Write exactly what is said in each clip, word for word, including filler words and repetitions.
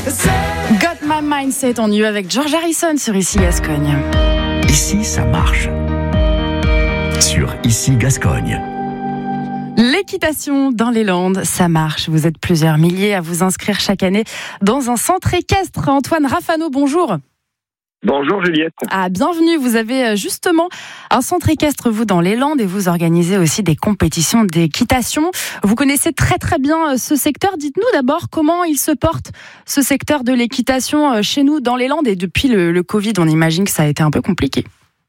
Got My Mindset on You avec George Harrison sur Ici Gascogne. Ici, ça marche. Sur Ici Gascogne. L'équitation dans les Landes, ça marche. Vous êtes plusieurs milliers à vous inscrire chaque année dans un centre équestre. Antoine Raffano, bonjour. Bonjour Juliette. Ah, bienvenue. Vous avez justement un centre équestre, vous, dans les Landes, et vous organisez aussi des compétitions d'équitation. Vous connaissez très très bien ce secteur. Dites-nous d'abord comment il se porte, ce secteur de l'équitation chez nous dans les Landes. Et depuis le, le Covid, on imagine que ça a été un peu compliqué.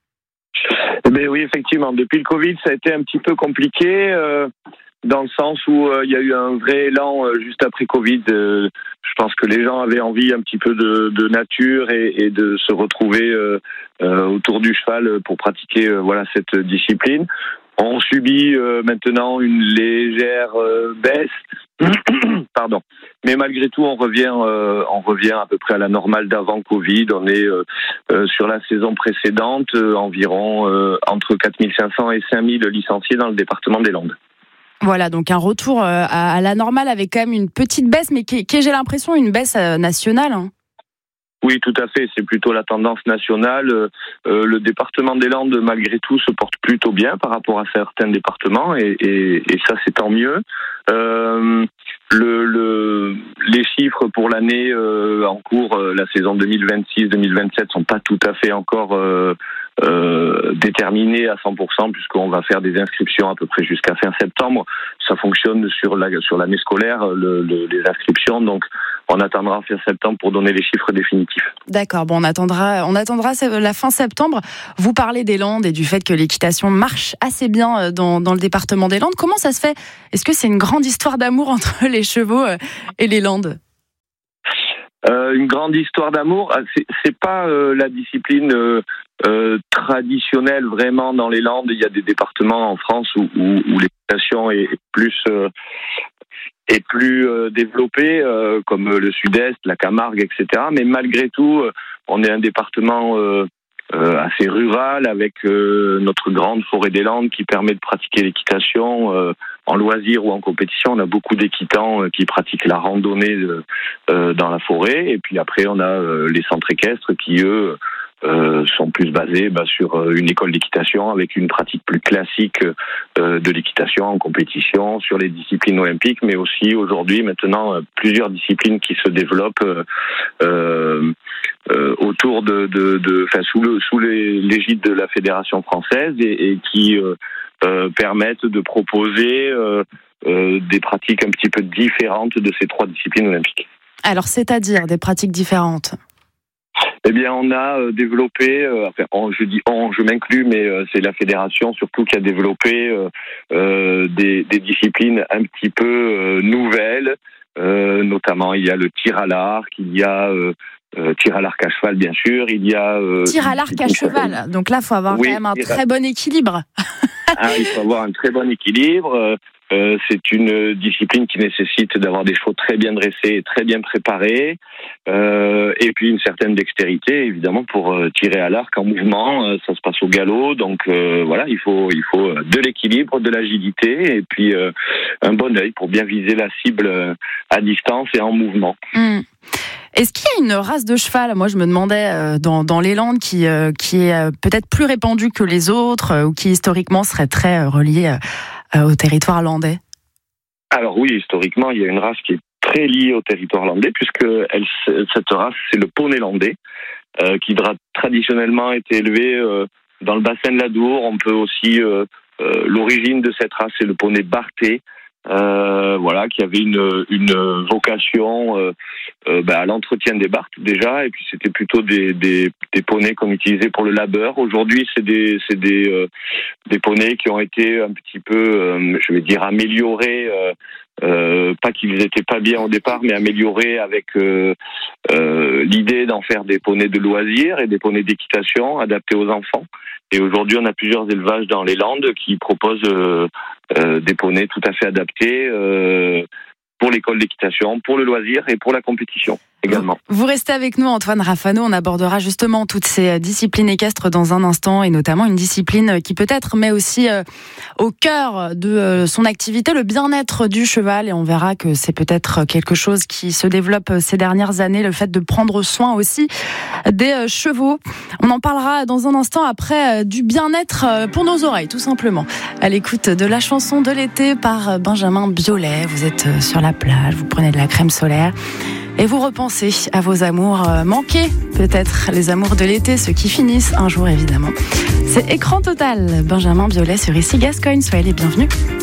Eh bien, oui, effectivement. Depuis le Covid, ça a été un petit peu compliqué, euh, dans le sens où euh, il y a eu un vrai élan euh, juste après Covid. Euh, je pense que les gens avaient envie un petit peu de, de nature et, et de se retrouver euh, euh, autour du cheval pour pratiquer euh, voilà cette discipline. On subit euh, maintenant une légère euh, baisse, pardon. Mais malgré tout, on revient, euh, on revient à peu près à la normale d'avant Covid. On est euh, euh, sur la saison précédente, euh, environ euh, entre quatre mille cinq cents et cinq mille licenciés dans le département des Landes. Voilà, donc un retour à, à la normale avec quand même une petite baisse, mais qui, qui j'ai l'impression, une baisse nationale. Hein. Oui, tout à fait. C'est plutôt la tendance nationale. Euh, le département des Landes, malgré tout, se porte plutôt bien par rapport à certains départements, et, et, et ça, c'est tant mieux. Euh, le, le, les chiffres pour l'année euh, en cours, euh, la saison deux mille vingt-six deux mille vingt-sept, sont pas tout à fait encore euh, euh, déterminés à cent pour cent, puisqu'on va faire des inscriptions à peu près jusqu'à fin septembre. Ça fonctionne sur la, sur l'année scolaire, le, le, les inscriptions, donc on attendra fin septembre pour donner les chiffres définitifs. D'accord, bon, on attendra, on attendra la fin septembre. Vous parlez des Landes et du fait que l'équitation marche assez bien dans, dans le département des Landes. Comment ça se fait ? Est-ce que c'est une grande histoire d'amour entre les chevaux et les Landes ? Euh, une grande histoire d'amour, c'est, c'est pas euh, la discipline euh, euh, traditionnelle vraiment dans les Landes. Il y a des départements en France où, où, où l'équitation est plus euh, est plus euh, développée, euh, comme le Sud-Est, la Camargue, et cetera. Mais malgré tout, euh, on est un département euh, euh, assez rural, avec euh, notre grande forêt des Landes qui permet de pratiquer l'équitation euh, en loisir ou en compétition. On a beaucoup d'équitants euh, qui pratiquent la randonnée euh, euh, dans la forêt. Et puis après, on a euh, les centres équestres qui, eux, Euh, sont plus basés bah, sur euh, une école d'équitation avec une pratique plus classique euh, de l'équitation en compétition, sur les disciplines olympiques, mais aussi aujourd'hui maintenant euh, plusieurs disciplines qui se développent euh, euh, euh, autour de, de, de enfin, sous le sous les, l'égide de la Fédération française, et, et qui euh, euh, permettent de proposer euh, euh, des pratiques un petit peu différentes de ces trois disciplines olympiques. Alors, c'est-à-dire des pratiques différentes ? Eh bien, on a euh, développé, euh, enfin, on, je dis on, je m'inclus, mais euh, c'est la fédération surtout qui a développé euh, euh, des, des disciplines un petit peu euh, nouvelles. Euh, notamment, il y a le tir à l'arc, il y a euh, euh, tir à l'arc à cheval, bien sûr, il y a euh, tir à l'arc à cheval. Donc là, il faut avoir oui, quand même un très à... bon équilibre. Ah, il faut avoir un très bon équilibre. Euh, c'est une discipline qui nécessite d'avoir des chevaux très bien dressés et très bien préparés, euh, et puis une certaine dextérité, évidemment, pour euh, tirer à l'arc en mouvement. Euh, ça se passe au galop, donc euh, voilà, il faut il faut de l'équilibre, de l'agilité, et puis euh, un bon œil pour bien viser la cible à distance et en mouvement. Mmh. Est-ce qu'il y a une race de cheval, moi je me demandais, euh, dans, dans les Landes, qui, euh, qui est euh, peut-être plus répandue que les autres, euh, ou qui historiquement serait très euh, reliée euh, au territoire landais ? Alors oui, historiquement, il y a une race qui est très liée au territoire landais, puisque elle, cette race, c'est le poney landais, euh, qui tra- traditionnellement été élevé euh, dans le bassin de l'Adour. On peut aussi, euh, euh, l'origine de cette race, c'est le poney barthé, Euh, voilà, qui avait une, une vocation euh, euh, bah, à l'entretien des barthes déjà, et puis c'était plutôt des, des, des poneys qu'on utilisait pour le labeur. Aujourd'hui, c'est des, c'est des, euh, des poneys qui ont été un petit peu, euh, je vais dire, améliorés. Euh, euh, pas qu'ils étaient pas bien au départ, mais améliorés avec euh, euh, l'idée d'en faire des poneys de loisirs et des poneys d'équitation adaptés aux enfants. Et aujourd'hui, on a plusieurs élevages dans les Landes qui proposent euh, euh, des poneys tout à fait adaptés euh, pour l'école d'équitation, pour le loisir et pour la compétition. également. Vous restez avec nous, Antoine Rafano. On abordera justement toutes ces disciplines équestres dans un instant, et notamment une discipline qui peut-être met aussi euh, au cœur de euh, son activité le bien-être du cheval, et on verra que c'est peut-être quelque chose qui se développe ces dernières années, le fait de prendre soin aussi des euh, chevaux. On en parlera dans un instant après euh, du bien-être euh, pour nos oreilles, tout simplement. À l'écoute de la chanson de l'été par Benjamin Biolay. Vous êtes euh, sur la plage, vous prenez de la crème solaire et vous repensez à vos amours manqués, peut-être les amours de l'été, ceux qui finissent un jour évidemment. C'est Écran Total, Benjamin Biolay sur Ici Gascogne, soyez les bienvenus.